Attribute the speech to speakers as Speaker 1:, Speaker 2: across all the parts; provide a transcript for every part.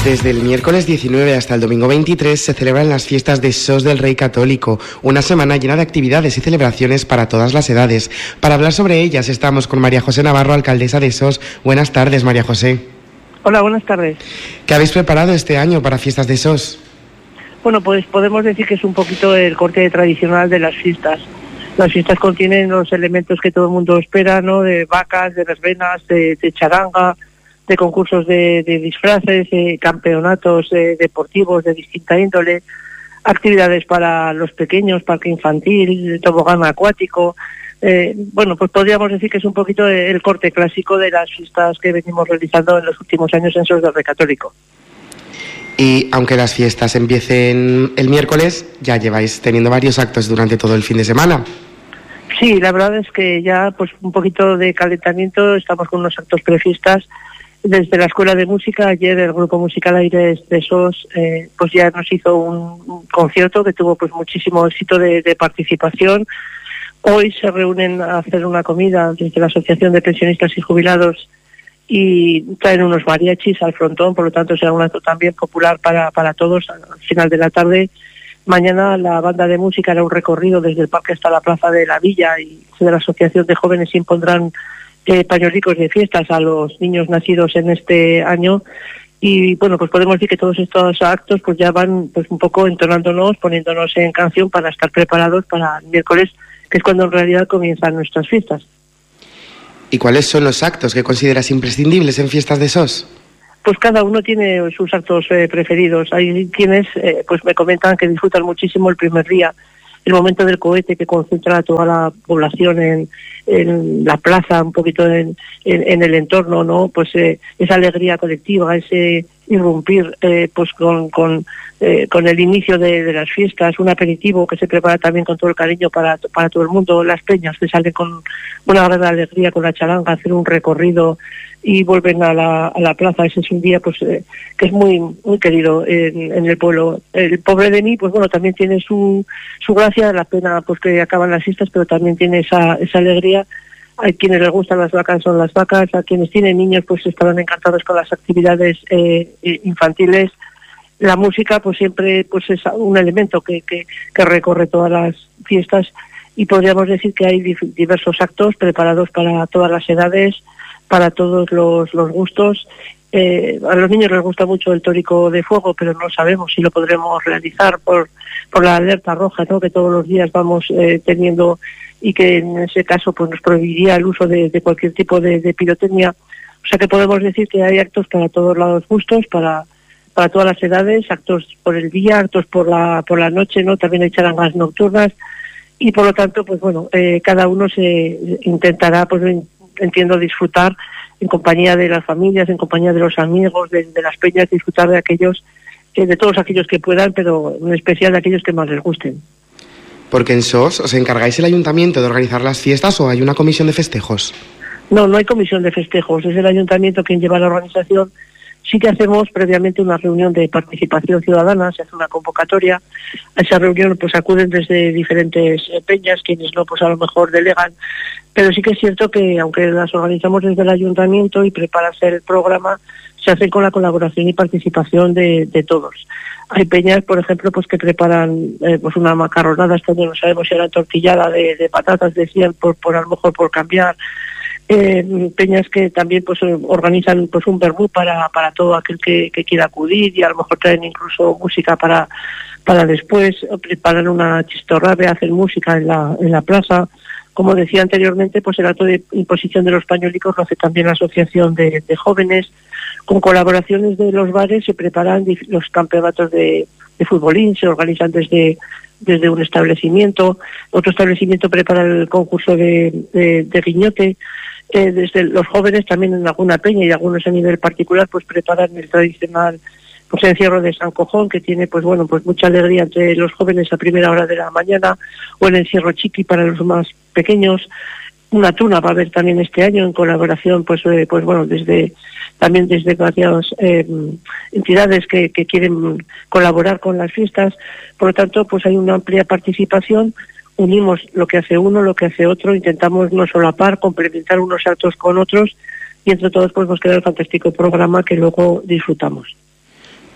Speaker 1: Desde el miércoles 19 hasta el domingo 23 se celebran las fiestas de Sos del Rey Católico, una semana llena de actividades y celebraciones para todas las edades. Para hablar sobre ellas estamos con María José Navarro, alcaldesa de Sos. Buenas tardes, María José.
Speaker 2: Hola, buenas tardes.
Speaker 1: ¿Qué habéis preparado este año para fiestas de Sos?
Speaker 2: Bueno, pues podemos decir que es un poquito el corte tradicional de las fiestas. Las fiestas contienen los elementos que todo el mundo espera, ¿no? De vacas, de verbenas, de charanga, de concursos de disfraces, campeonatos deportivos de distinta índole, actividades para los pequeños, parque infantil, tobogán acuático. Bueno, pues podríamos decir que es un poquito el corte clásico de las fiestas que venimos realizando en los últimos años en Sos del Rey Católico.
Speaker 1: Y aunque las fiestas empiecen el miércoles, ya lleváis teniendo varios actos durante todo el fin de semana.
Speaker 2: Sí, la verdad es que ya pues un poquito de calentamiento, estamos con unos actos prefiestas. Desde la Escuela de Música, ayer el Grupo Musical Aires de Sos pues ya nos hizo un concierto que tuvo pues muchísimo éxito de participación. Hoy se reúnen a hacer una comida desde la Asociación de Pensionistas y Jubilados y traen unos mariachis al frontón, por lo tanto será un acto también popular para todos al final de la tarde. Mañana la banda de música hará un recorrido desde el parque hasta la plaza de la Villa y de la Asociación de Jóvenes impondrán pañolicos de fiestas a los niños nacidos en este año y bueno, pues podemos decir que todos estos actos pues ya van pues un poco entonándonos, poniéndonos en canción para estar preparados para el miércoles, que es cuando en realidad comienzan nuestras fiestas.
Speaker 1: ¿Y cuáles son los actos que consideras imprescindibles en fiestas de Sos?
Speaker 2: Pues cada uno tiene sus actos preferidos. Hay quienes pues me comentan que disfrutan muchísimo el primer día, el momento del cohete que concentra a toda la población en la plaza, un poquito en el entorno, ¿no? Pues esa alegría colectiva, ese irrumpir pues con el inicio de las fiestas, un aperitivo que se prepara también con todo el cariño para todo el mundo, las peñas que salen con una gran alegría con la charanga, hacer un recorrido y vuelven a la plaza. Ese es un día pues que es muy muy querido en el pueblo. El Pobre de mí pues bueno, también tiene su gracia, la pena pues que acaban las fiestas, pero también tiene esa alegría. A quienes les gustan las vacas son las vacas, a quienes tienen niños pues estarán encantados con las actividades infantiles. La música pues siempre pues es un elemento que recorre todas las fiestas y podríamos decir que hay diversos actos preparados para todas las edades, para todos los gustos. A los niños les gusta mucho el tórico de fuego, pero no sabemos si lo podremos realizar por la alerta roja, ¿no? Que todos los días vamos teniendo y que en ese caso pues nos prohibiría el uso de cualquier tipo de pirotecnia. O sea que podemos decir que hay actos para todos los gustos, para todas las edades, actos por el día, actos por la noche, ¿no? También hay charangas nocturnas y por lo tanto pues bueno, cada uno se intentará pues entiendo disfrutar en compañía de las familias, en compañía de los amigos, de las peñas, disfrutar de todos aquellos que puedan, pero en especial de aquellos que más les gusten.
Speaker 1: Porque en SOS, ¿os encargáis el ayuntamiento de organizar las fiestas o hay una comisión de festejos? No
Speaker 2: hay comisión de festejos, es el ayuntamiento quien lleva la organización. Sí que hacemos previamente una reunión de participación ciudadana, se hace una convocatoria. A esa reunión pues acuden desde diferentes peñas, quienes no pues a lo mejor delegan. Pero sí que es cierto que aunque las organizamos desde el ayuntamiento y prepararse el programa, se hacen con la colaboración y participación de todos. Hay peñas, por ejemplo, pues que preparan pues una macarronada, hasta donde no sabemos si era tortillada de patatas, decían, por a lo mejor por cambiar. Peñas que también pues organizan pues un vermú para todo aquel que quiera acudir y a lo mejor traen incluso música para después, preparan una chistorrave, hacen música en la plaza. Como decía anteriormente, pues el acto de imposición de los pañolicos lo hace también la Asociación de Jóvenes. Con colaboraciones de los bares se preparan los campeonatos de futbolín, se organizan desde un establecimiento. Otro establecimiento prepara el concurso de guiñote. Desde los jóvenes también en alguna peña y algunos a nivel particular pues preparan el tradicional pues encierro de San Cojón, que tiene pues bueno pues mucha alegría entre los jóvenes a primera hora de la mañana, o el encierro chiqui para los más pequeños. Una tuna va a haber también este año en colaboración pues bueno desde varias entidades que quieren colaborar con las fiestas. Por lo tanto pues hay una amplia participación. Unimos lo que hace uno, lo que hace otro, intentamos no solapar, complementar unos actos con otros y entre todos pues nos queda el fantástico programa que luego disfrutamos.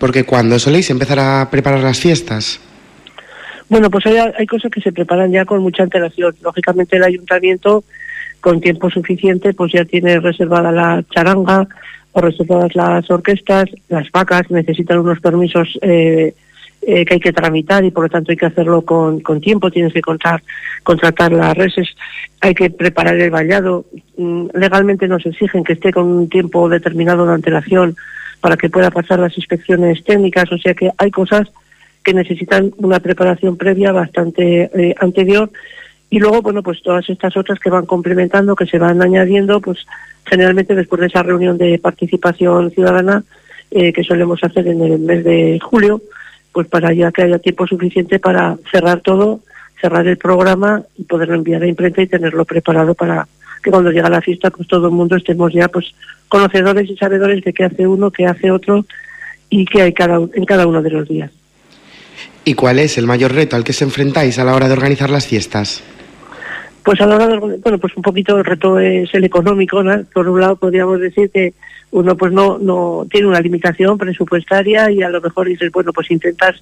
Speaker 1: Porque ¿cuándo soléis empezar a preparar las fiestas?
Speaker 2: Bueno, pues hay cosas que se preparan ya con mucha antelación. Lógicamente el ayuntamiento, con tiempo suficiente, pues ya tiene reservada la charanga o reservadas las orquestas. Las vacas necesitan unos permisos que hay que tramitar y por lo tanto hay que hacerlo con tiempo. Tienes que contratar las reses, hay que preparar el vallado. Legalmente nos exigen que esté con un tiempo determinado de antelación para que pueda pasar las inspecciones técnicas, o sea que hay cosas que necesitan una preparación previa bastante anterior, y luego, bueno, pues todas estas otras que van complementando, que se van añadiendo, pues generalmente después de esa reunión de participación ciudadana que solemos hacer en el mes de julio, pues para ya que haya tiempo suficiente para cerrar todo, cerrar el programa y poderlo enviar a imprenta y tenerlo preparado para que cuando llega la fiesta, pues todo el mundo estemos ya pues conocedores y sabedores de qué hace uno, qué hace otro y qué hay en cada uno de los días.
Speaker 1: ¿Y cuál es el mayor reto al que se enfrentáis a la hora de organizar las fiestas?
Speaker 2: Pues a la hora de, bueno, pues un poquito el reto es el económico, ¿no? Por un lado podríamos decir que uno pues no tiene una limitación presupuestaria y a lo mejor dices, bueno, pues intentas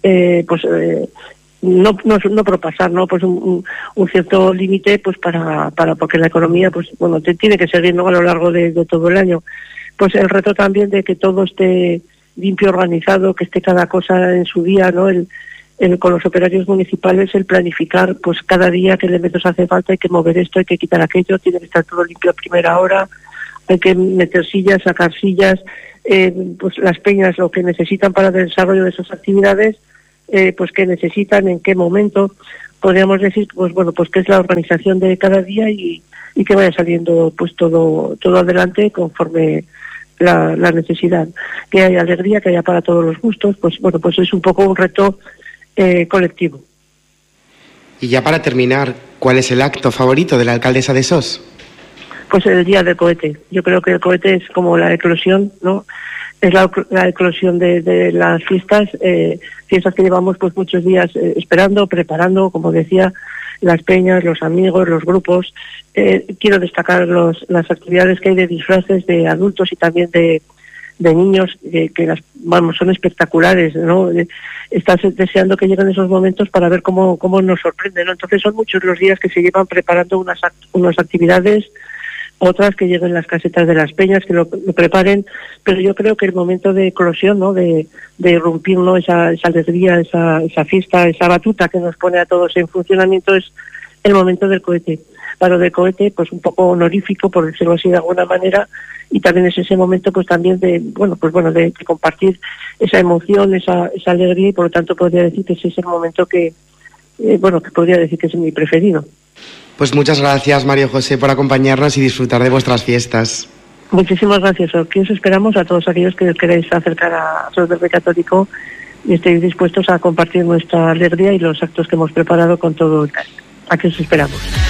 Speaker 2: no propasar, ¿no? Pues un cierto límite pues para porque la economía pues bueno tiene que seguir, ¿no? A lo largo de todo el año. Pues el reto también de que todo esté limpio, organizado, que esté cada cosa en su día, ¿no? Con los operarios municipales, el planificar pues cada día qué elementos hace falta, hay que mover esto, hay que quitar aquello, tiene que estar todo limpio a primera hora, hay que meter sillas, sacar sillas, pues las peñas lo que necesitan para el desarrollo de esas actividades, pues qué necesitan, en qué momento, podríamos decir, pues bueno, pues qué es la organización de cada día y que vaya saliendo pues todo adelante conforme la necesidad, que haya alegría, que haya para todos los gustos, pues bueno, pues es un poco un reto colectivo.
Speaker 1: Y ya para terminar, ¿cuál es el acto favorito de la alcaldesa de Sos?
Speaker 2: Pues el día del cohete. Yo creo que el cohete es como la eclosión, ¿no? Es la eclosión de las fiestas, fiestas que llevamos pues muchos días esperando, preparando, como decía, las peñas, los amigos, los grupos. Quiero destacar las actividades que hay de disfraces de adultos y también de niños, que son espectaculares, ¿no? Estás deseando que lleguen esos momentos para ver cómo nos sorprenden, ¿no? Entonces son muchos los días que se llevan preparando unas actividades, otras que lleguen las casetas de las peñas, que lo preparen, pero yo creo que el momento de eclosión, ¿no? De irrumpir, ¿no? Esa alegría, esa fiesta, esa batuta que nos pone a todos en funcionamiento es el momento del cohete. Para de cohete, pues un poco honorífico, por decirlo así de alguna manera, y también es ese momento pues también de compartir esa emoción, esa alegría, y por lo tanto podría decir que ese es el momento que podría decir que es mi preferido.
Speaker 1: Pues muchas gracias, María José, por acompañarnos y disfrutar de vuestras fiestas.
Speaker 2: Muchísimas gracias. Aquí os esperamos a todos aquellos que os queréis acercar a Sos del Rey Católico y estéis dispuestos a compartir nuestra alegría y los actos que hemos preparado con todo el caso. Aquí os esperamos.